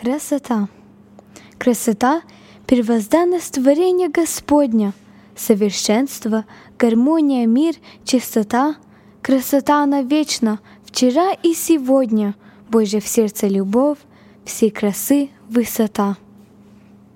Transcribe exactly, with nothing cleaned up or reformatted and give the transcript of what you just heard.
Красота. Красота — первозданность творения Господня, совершенство, гармония, мир, чистота. Красота она вечна, вчера и сегодня, Божья в сердце любовь, всей красы высота.